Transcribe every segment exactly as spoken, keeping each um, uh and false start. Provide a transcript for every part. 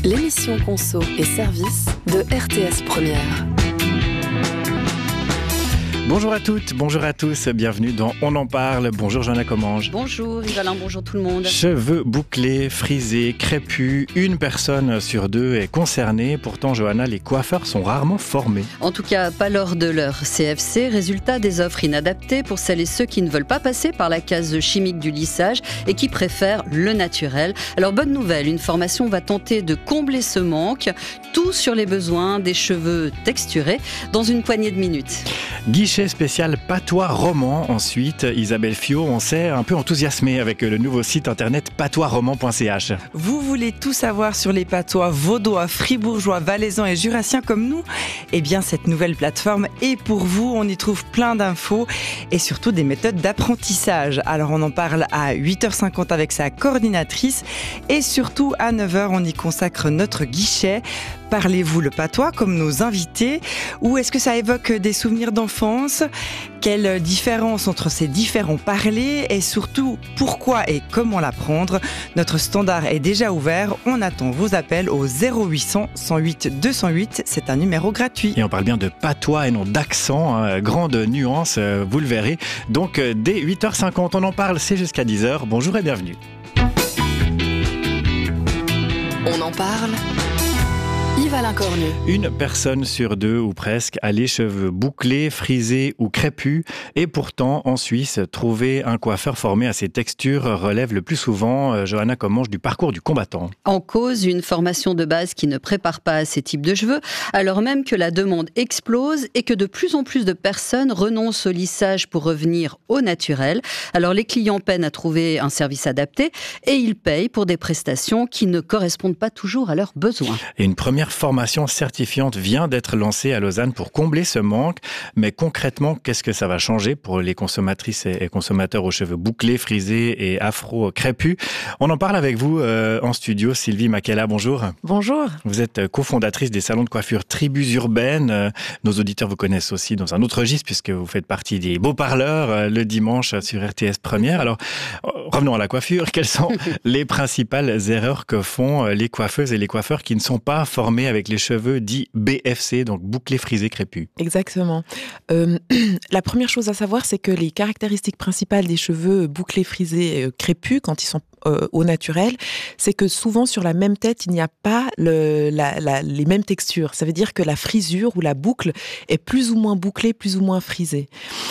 L'émission Conso et Services de R T S Première. Bonjour à toutes, bonjour à tous, bienvenue dans On en parle. Bonjour Johanna Commange. Bonjour Yves-Alain, bonjour tout le monde. Cheveux bouclés, frisés, crépus, une personne sur deux est concernée. Pourtant Johanna, les coiffeurs sont rarement formés. En tout cas, pas lors de leur C F C, résultat des offres inadaptées pour celles et ceux qui ne veulent pas passer par la case chimique du lissage et qui préfèrent le naturel. Alors bonne nouvelle, une formation va tenter de combler ce manque, tout sur les besoins des cheveux texturés dans une poignée de minutes. Guichet spécial patois roman. Ensuite, Isabelle Fiot, on s'est un peu enthousiasmé avec le nouveau site internet patois roman point c h. Vous voulez tout savoir sur les patois vaudois, fribourgeois, valaisans et jurassiens comme nous ? Eh bien, cette nouvelle plateforme est pour vous. On y trouve plein d'infos et surtout des méthodes d'apprentissage. Alors, on en parle à huit heures cinquante avec sa coordinatrice et surtout à neuf heures, on y consacre notre guichet. Parlez-vous le patois comme nos invités ou est-ce que ça évoque des souvenirs d'enfance ? Quelle différence entre ces différents parlers et surtout pourquoi et comment l'apprendre ? Notre standard est déjà ouvert, on attend vos appels au zéro huit cents, cent huit, deux cent huit, c'est un numéro gratuit. Et on parle bien de patois et non d'accent, hein, grande nuance, vous le verrez. Donc dès huit heures cinquante, on en parle, c'est jusqu'à dix heures. Bonjour et bienvenue. On en parle. Yves-Alain Cornu. Une personne sur deux ou presque a les cheveux bouclés, frisés ou crépus. Et pourtant, en Suisse, trouver un coiffeur formé à ces textures relève le plus souvent, euh, Johanna Commange, du parcours du combattant. En cause, une formation de base qui ne prépare pas à ces types de cheveux, alors même que la demande explose et que de plus en plus de personnes renoncent au lissage pour revenir au naturel. Alors les clients peinent à trouver un service adapté et ils payent pour des prestations qui ne correspondent pas toujours à leurs besoins. Et une première formation certifiante vient d'être lancée à Lausanne pour combler ce manque. Mais concrètement, qu'est-ce que ça va changer pour les consommatrices et consommateurs aux cheveux bouclés, frisés et afro-crépus ? On en parle avec vous euh, en studio. Sylvie Makela, bonjour. Bonjour. Vous êtes cofondatrice des salons de coiffure Tribus Urbaines. Euh, nos auditeurs vous connaissent aussi dans un autre registre puisque vous faites partie des beaux parleurs euh, le dimanche sur R T S Première. Alors, euh, revenons à la coiffure. Quelles sont les principales erreurs que font les coiffeuses et les coiffeurs qui ne sont pas formés avec les cheveux dits B F C, donc bouclés, frisés, crépus? Exactement. Euh, la première chose à savoir, c'est que les caractéristiques principales des cheveux bouclés, frisés, euh, crépus, quand ils sont euh, au naturel, c'est que souvent sur la même tête, il n'y a pas le, la, la, les mêmes textures. Ça veut dire que la frisure ou la boucle est plus ou moins bouclée, plus ou moins frisée.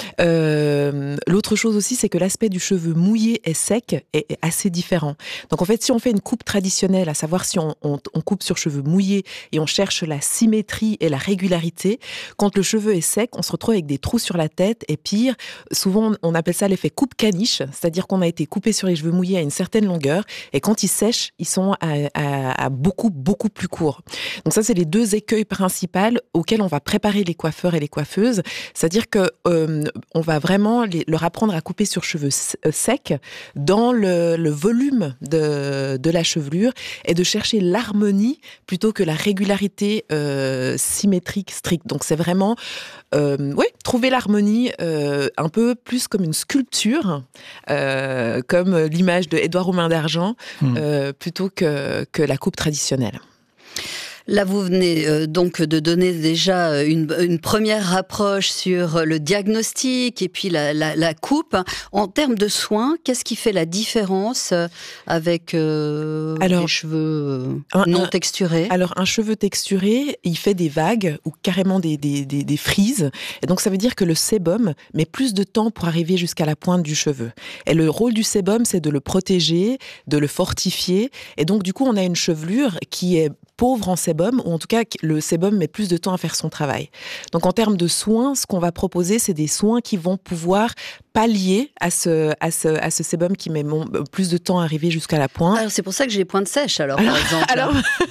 Euh, l'autre chose aussi, c'est que l'aspect du cheveu mouillé et sec est, est assez différent. Donc en fait, si on fait une coupe traditionnelle, à savoir si on, on, on coupe sur cheveux mouillés et on cherche la symétrie et la régularité, quand le cheveu est sec, on se retrouve avec des trous sur la tête et pire, souvent on appelle ça l'effet coupe caniche, c'est-à-dire qu'on a été coupé sur les cheveux mouillés à une certaine longueur et quand ils sèchent, ils sont à, à, à beaucoup, beaucoup plus courts. Donc ça, c'est les deux écueils principaux auxquels on va préparer les coiffeurs et les coiffeuses, c'est-à-dire que euh, on va vraiment les, leur apprendre à couper sur cheveux secs dans le, le volume de, de la chevelure et de chercher l'harmonie plutôt que la régularité euh, symétrique stricte. Donc c'est vraiment euh, ouais, trouver l'harmonie euh, un peu plus comme une sculpture, euh, comme l'image de Édouard Romain d'Argent, mmh. euh, plutôt que, que la coupe traditionnelle. Là, vous venez euh, donc de donner déjà une, une première approche sur le diagnostic et puis la, la, la coupe. En termes de soins, qu'est-ce qui fait la différence avec euh, alors, les cheveux un, non un, texturés ? Alors, un cheveu texturé, il fait des vagues ou carrément des, des, des, des frises. Et donc, ça veut dire que le sébum met plus de temps pour arriver jusqu'à la pointe du cheveu. Et le rôle du sébum, c'est de le protéger, de le fortifier. Et donc, du coup, on a une chevelure qui est pauvre en sébum, ou en tout cas le sébum met plus de temps à faire son travail. Donc en termes de soins, ce qu'on va proposer, c'est des soins qui vont pouvoir pallier à ce, à ce, à ce sébum qui met mon, plus de temps à arriver jusqu'à la pointe. Alors c'est pour ça que j'ai les pointes sèches alors, alors par exemple. Alors...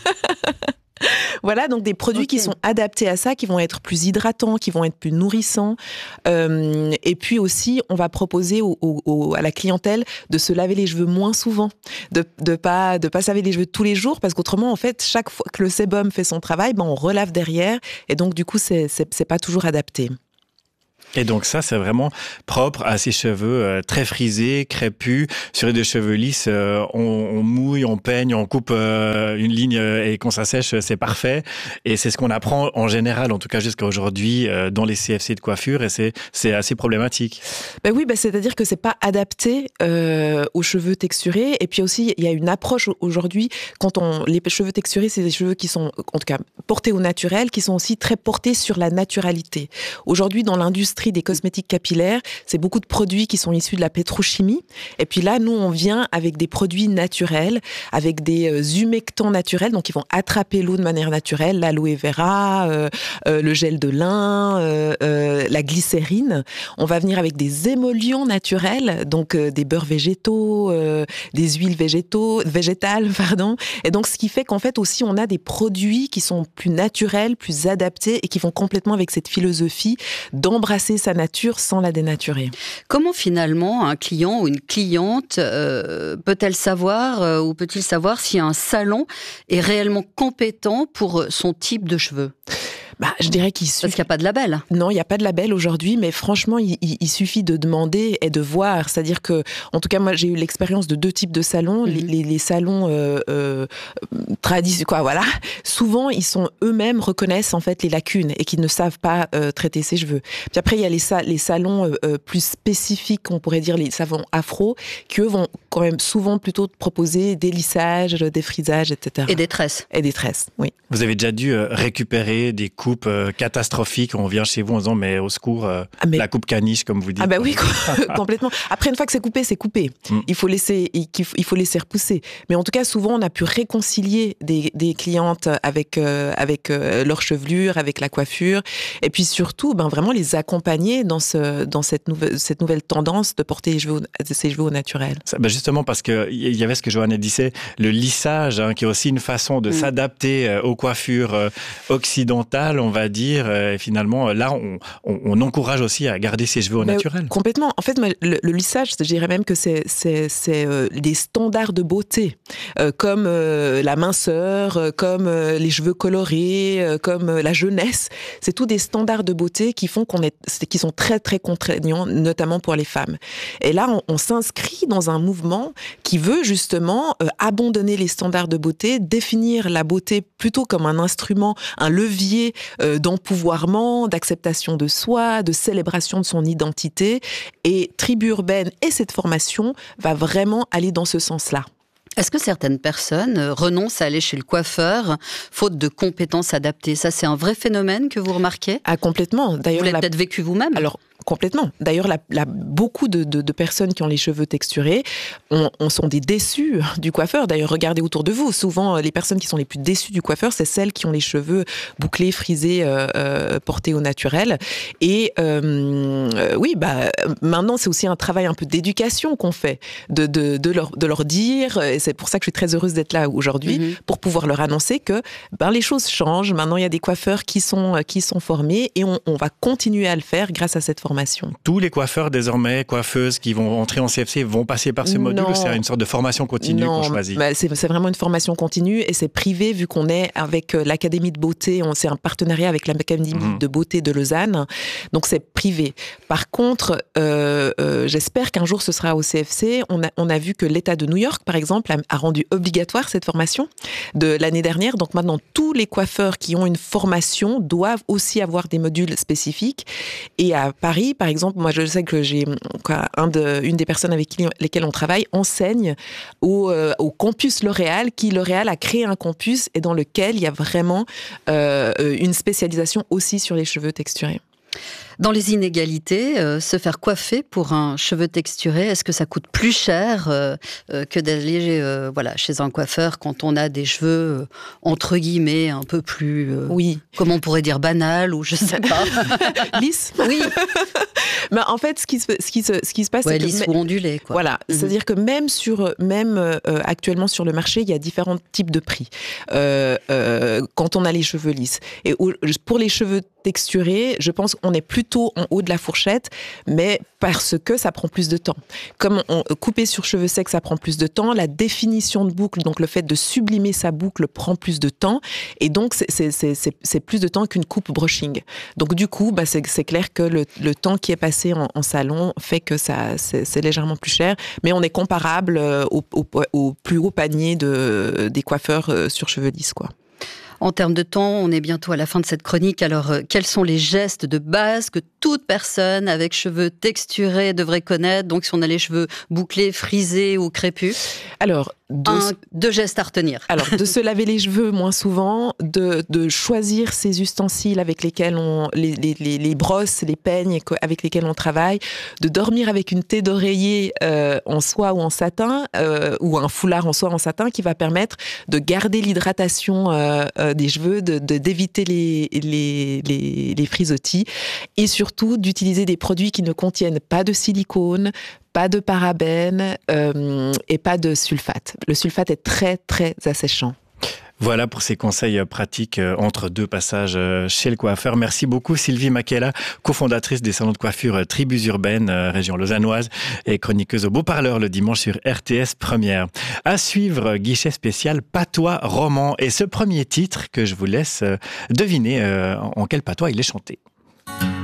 Voilà, donc des produits okay. qui sont adaptés à ça, qui vont être plus hydratants, qui vont être plus nourrissants. Euh, et puis aussi, on va proposer au, au, à la clientèle de se laver les cheveux moins souvent, de de pas de pas se laver les cheveux tous les jours, parce qu'autrement, en fait, chaque fois que le sébum fait son travail, ben on relave derrière, et donc du coup, c'est c'est, c'est pas toujours adapté. Et donc ça, c'est vraiment propre à ces cheveux euh, très frisés, crépus. Sur les cheveux lisses, euh, on, on mouille, on peigne, on coupe euh, une ligne euh, et quand ça sèche, c'est parfait. Et c'est ce qu'on apprend en général, en tout cas jusqu'à aujourd'hui, euh, dans les C F C de coiffure, et c'est, c'est assez problématique. Ben oui, ben c'est-à-dire que c'est pas adapté euh, aux cheveux texturés. Et puis aussi, il y a une approche aujourd'hui, quand on les cheveux texturés, c'est des cheveux qui sont, en tout cas, portés au naturel, qui sont aussi très portés sur la naturalité. Aujourd'hui, dans l'industrie des cosmétiques capillaires, c'est beaucoup de produits qui sont issus de la pétrochimie. Et puis là, nous, on vient avec des produits naturels, avec des euh, humectants naturels, donc ils vont attraper l'eau de manière naturelle, l'aloe vera, euh, euh, le gel de lin, euh, euh, la glycérine. On va venir avec des émollients naturels, donc euh, des beurres végétaux, euh, des huiles végétaux, végétales, pardon. Et donc, ce qui fait qu'en fait aussi, on a des produits qui sont plus naturels, plus adaptés et qui vont complètement avec cette philosophie d'embrasser sa nature sans la dénaturer. Comment finalement un client ou une cliente euh, peut-elle savoir euh, ou peut-il savoir si un salon est réellement compétent pour son type de cheveux ? Bah, je dirais qu'il suffit... Parce qu'il n'y a pas de label. Non, il n'y a pas de label aujourd'hui, mais franchement, il, il, il suffit de demander et de voir. C'est-à-dire que, en tout cas, moi, j'ai eu l'expérience de deux types de salons. Mm-hmm. Les, les, les salons euh, euh, traditionnels, quoi, voilà. Souvent, ils sont eux-mêmes reconnaissent en fait les lacunes et qu'ils ne savent pas euh, traiter ses cheveux. Puis après, il y a les, sa- les salons euh, plus spécifiques, on pourrait dire les salons afro, qui eux vont quand même souvent plutôt proposer des lissages, des frisages, et cetera. Et des tresses. Et des tresses, oui. Vous avez déjà dû euh, récupérer des coupes euh, catastrophiques. On vient chez vous en disant, mais au secours, euh, ah, mais... la coupe caniche, comme vous dites. Ah bah oui, complètement. Après, une fois que c'est coupé, c'est coupé. Mm. Il faut laisser, il faut laisser repousser. Mais en tout cas, souvent, on a pu réconcilier des, des clientes avec, euh, avec euh, leur chevelure, avec la coiffure. Et puis surtout, ben, vraiment les accompagner dans, ce, dans cette, nouvelle, cette nouvelle tendance de porter les cheveux, ses cheveux au naturel. Ça, ben justement, parce qu'il y avait ce que Johanna disait, le lissage, hein, qui est aussi une façon de mm. s'adapter euh, aux coiffures euh, occidentales, on va dire. Et finalement, là, on, on, on encourage aussi à garder ses cheveux au Mais naturel. Complètement. En fait, le, le lissage, je dirais même que c'est, c'est, c'est euh, des standards de beauté, euh, comme euh, la minceur, euh, comme euh, les cheveux colorés, euh, comme euh, la jeunesse. C'est tous des standards de beauté qui font qu'on est, qui sont très très contraignants, notamment pour les femmes. Et là, on, on s'inscrit dans un mouvement qui veut justement euh, abandonner les standards de beauté, définir la beauté plutôt comme un instrument, un levier euh, d'empouvoirment, d'acceptation de soi, de célébration de son identité. Et Tribu Urbaine et cette formation va vraiment aller dans ce sens-là. Est-ce que certaines personnes renoncent à aller chez le coiffeur faute de compétences adaptées ? Ça, c'est un vrai phénomène que vous remarquez ? Ah, complètement. D'ailleurs, vous l'avez la... peut-être vécu vous-même ? Alors, complètement. D'ailleurs, la, la, beaucoup de, de, de personnes qui ont les cheveux texturés on, on sont des déçus du coiffeur. D'ailleurs, regardez autour de vous. Souvent, les personnes qui sont les plus déçues du coiffeur, c'est celles qui ont les cheveux bouclés, frisés, euh, euh, portés au naturel. Et euh, euh, oui, bah, maintenant, c'est aussi un travail un peu d'éducation qu'on fait, de, de, de, leur, de leur dire, et c'est pour ça que je suis très heureuse d'être là aujourd'hui, mm-hmm. pour pouvoir leur annoncer que ben, les choses changent. Maintenant, il y a des coiffeurs qui sont, qui sont formés et on, on va continuer à le faire grâce à cette formation. Tous les coiffeurs désormais, coiffeuses qui vont entrer en C F C vont passer par ce module, ou c'est une sorte de formation continue non, qu'on choisit ? Bah c'est, c'est vraiment une formation continue et c'est privé vu qu'on est avec l'Académie de beauté, on, c'est un partenariat avec l'Académie mmh. de beauté de Lausanne, donc c'est privé. Par contre, euh, euh, j'espère qu'un jour ce sera au C F C. On a, on a vu que l'État de New York, par exemple, a, a rendu obligatoire cette formation de l'année dernière, donc maintenant tous les coiffeurs qui ont une formation doivent aussi avoir des modules spécifiques. Et à Paris, par exemple, moi je sais que j'ai quoi, un de, une des personnes avec qui, lesquelles on travaille enseigne au, euh, au campus L'Oréal, qui L'Oréal a créé un campus et dans lequel il y a vraiment euh, une spécialisation aussi sur les cheveux texturés. Dans les inégalités, euh, se faire coiffer pour un cheveu texturé, est-ce que ça coûte plus cher euh, euh, que d'aller euh, voilà, chez un coiffeur quand on a des cheveux, euh, entre guillemets, un peu plus... Euh, oui. Comment on pourrait dire banal ou je sais pas. Lisse. Oui. Mais en fait, ce qui se, ce qui se, ce qui se passe... Ouais, c'est que lisse ou ondulé, quoi. Voilà. Mm-hmm. C'est-à-dire que même, sur, même euh, actuellement sur le marché, il y a différents types de prix euh, euh, quand on a les cheveux lisses. Et pour les cheveux texturé, je pense qu'on est plutôt en haut de la fourchette, mais parce que ça prend plus de temps. Comme on, couper sur cheveux secs, ça prend plus de temps, la définition de boucle, donc le fait de sublimer sa boucle prend plus de temps, et donc c'est, c'est, c'est, c'est, c'est plus de temps qu'une coupe brushing. Donc du coup, bah, c'est, c'est clair que le, le temps qui est passé en, en salon fait que ça, c'est, c'est légèrement plus cher, mais on est comparable au, au, au plus haut panier de, des coiffeurs sur cheveux lisses, quoi. En termes de temps, on est bientôt à la fin de cette chronique. Alors, euh, quels sont les gestes de base que toute personne avec cheveux texturés devrait connaître? Donc, si on a les cheveux bouclés, frisés ou crépus. Alors, de... Un, deux gestes à retenir. Alors, de se laver les cheveux moins souvent, de, de choisir ces ustensiles avec lesquels on, les, les, les, les brosses, les peignes avec lesquels on travaille, de dormir avec une tête d'oreiller euh, en soie ou en satin, euh, ou un foulard en soie ou en satin, qui va permettre de garder l'hydratation euh, euh, des cheveux, de, de, d'éviter les, les, les, les frisottis, et surtout d'utiliser des produits qui ne contiennent pas de silicone, pas de parabènes euh, et pas de sulfate. Le sulfate est très, très asséchant. Voilà pour ces conseils pratiques entre deux passages chez le coiffeur. Merci beaucoup Sylvie Makela, cofondatrice des salons de coiffure Tribus Urbaines, région lausannoise, et chroniqueuse au Beau Parleur le dimanche sur R T S Première. À suivre, guichet spécial patois roman. Et ce premier titre que je vous laisse deviner en quel patois il est chanté.